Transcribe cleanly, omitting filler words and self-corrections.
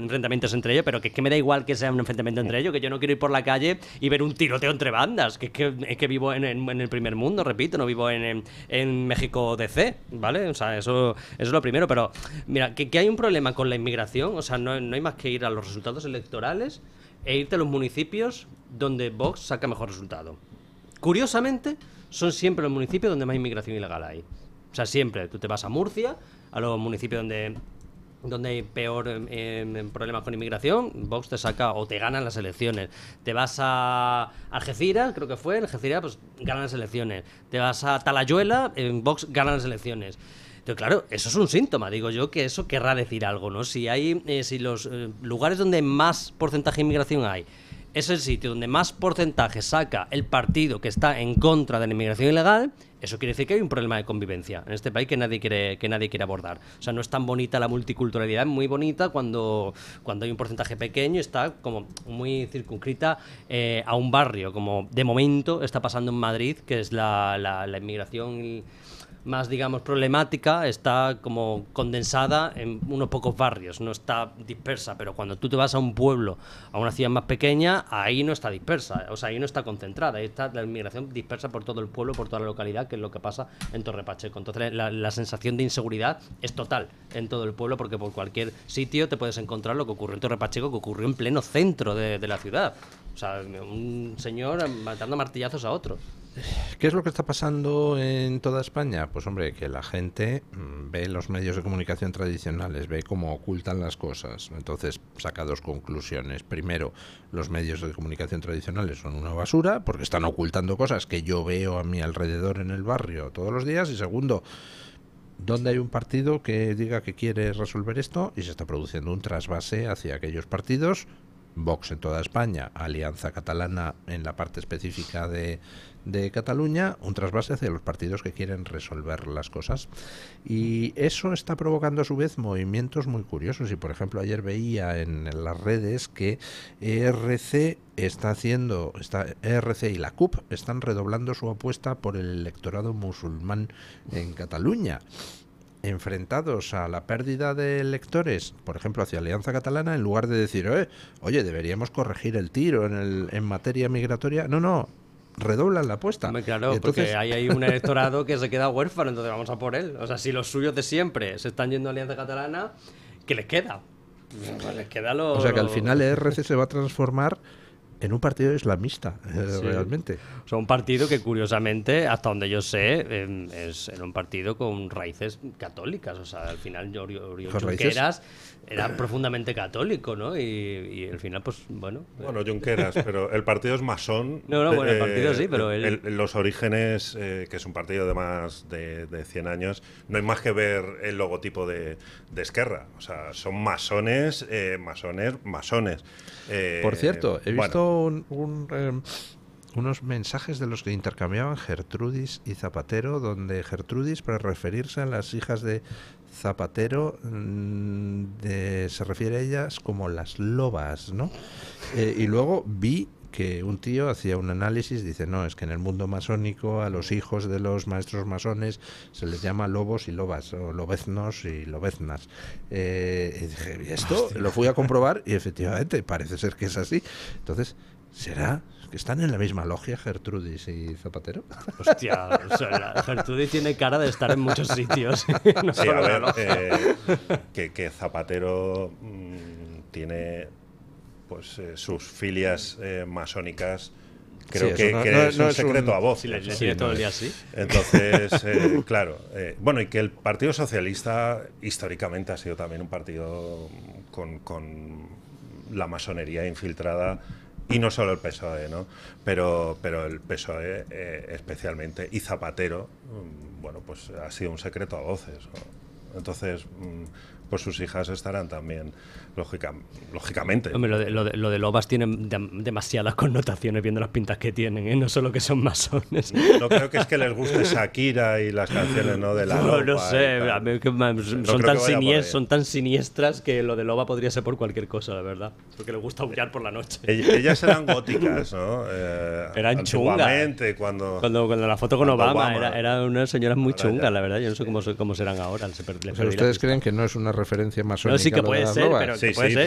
enfrentamientos entre ellos, pero que es que me da igual que sea un enfrentamiento entre ellos, que yo no quiero ir por la calle y ver un tiroteo entre bandas, que es que vivo en el primer mundo, repito, no vivo en México DC, ¿vale? O sea, eso es lo primero, pero mira, que hay un problema con la inmigración, o sea, no hay más que ir a los resultados electorales e irte a los municipios donde Vox saca mejor resultado. Curiosamente, son siempre los municipios donde más inmigración ilegal hay. O sea, siempre. Tú te vas a Murcia, a los municipios donde hay peor problemas con inmigración, Vox te saca o te ganan las elecciones. Te vas a Algeciras, creo que fue, en Algeciras pues ganan las elecciones. Te vas a Talayuela, Vox ganan las elecciones. Entonces, claro, eso es un síntoma, digo yo, que eso querrá decir algo, ¿no? Si los lugares donde más porcentaje de inmigración hay es el sitio donde más porcentaje saca el partido que está en contra de la inmigración ilegal, eso quiere decir que hay un problema de convivencia en este país que nadie quiere abordar. O sea, no es tan bonita la multiculturalidad, es muy bonita cuando hay un porcentaje pequeño, está como muy circunscrita a un barrio, como de momento está pasando en Madrid, que es la inmigración más, digamos, problemática, está como condensada en unos pocos barrios, no está dispersa, pero cuando tú te vas a un pueblo, a una ciudad más pequeña, ahí no está dispersa, o sea, ahí no está concentrada, ahí está la inmigración dispersa por todo el pueblo, por toda la localidad, que es lo que pasa en Torre Pacheco. Entonces la sensación de inseguridad es total en todo el pueblo, porque por cualquier sitio te puedes encontrar lo que ocurrió en Torre Pacheco, que ocurrió en pleno centro de la ciudad. O sea, un señor matando martillazos a otro. ¿Qué es lo que está pasando en toda España? Pues hombre, que la gente ve los medios de comunicación tradicionales, ve cómo ocultan las cosas. Entonces saca dos conclusiones. Primero, los medios de comunicación tradicionales son una basura porque están ocultando cosas que yo veo a mi alrededor en el barrio todos los días. Y segundo, ¿dónde hay un partido que diga que quiere resolver esto? Y se está produciendo un trasvase hacia aquellos partidos. Vox en toda España, Alianza Catalana en la parte específica de Cataluña, un trasvase hacia los partidos que quieren resolver las cosas. Y eso está provocando a su vez movimientos muy curiosos. Y por ejemplo, ayer veía en las redes que ERC ERC y la CUP están redoblando su apuesta por el electorado musulmán en Cataluña, enfrentados a la pérdida de electores, por ejemplo, hacia Alianza Catalana, en lugar de decir, oye, deberíamos corregir el tiro en materia migratoria. No, redoblan la apuesta. Claro, entonces, porque hay un electorado que se queda huérfano, entonces vamos a por él. O sea, si los suyos de siempre se están yendo a Alianza Catalana, ¿qué les queda? Pues les queda O sea, que al final ERC se va a transformar en un partido islamista, sí, realmente. O sea, un partido que, curiosamente, hasta donde yo sé, era un partido con raíces católicas. O sea, al final, Oriol Junqueras era profundamente católico, ¿no? Y al final, pues, bueno... Bueno, Junqueras, pero el partido es masón. Bueno, el partido sí, pero los orígenes, que es un partido de más de 100 años, no hay más que ver el logotipo de Esquerra. O sea, son masones. Por cierto, he visto unos mensajes de los que intercambiaban Gertrudis y Zapatero, donde Gertrudis, para referirse a las hijas de Zapatero, se refiere a ellas como las lobas, ¿no? Y luego vi que un tío hacía un análisis, dice, no, es que en el mundo masónico a los hijos de los maestros masones se les llama lobos y lobas, o lobeznos y lobeznas. Y dije, ¿y esto? Lo fui a comprobar y efectivamente parece ser que es así. Entonces, ¿será que están en la misma logia Gertrudis y Zapatero? Hostia, o sea, Gertrudis tiene cara de estar en muchos sitios. No sí, a ver, que Zapatero tiene pues sus filias masónicas, creo que es un secreto a voz. Si le sigue todo el día así. Entonces, claro. Bueno, y que el Partido Socialista históricamente ha sido también un partido con la masonería infiltrada, y no solo el PSOE, ¿no? Pero el PSOE especialmente, y Zapatero, bueno, pues ha sido un secreto a voces, ¿no? Entonces, pues sus hijas estarán también, lógicamente. Hombre, lo de lobas tiene demasiadas connotaciones viendo las pintas que tienen, ¿eh? No solo que son masones. No creo que es que les guste Shakira y las canciones, ¿no? De la loba. No sé, a mí son tan siniestras que lo de loba podría ser por cualquier cosa, la verdad. Porque les gusta aullar por la noche. Ellas eran góticas, ¿no? Eran chungas. Cuando la foto con Obama eran unas señoras muy chungas, la verdad. Yo no sé cómo serán ahora. ¿Ustedes creen que no es una referencia masónica? No, sí que puede ser, pero sí, puede ser.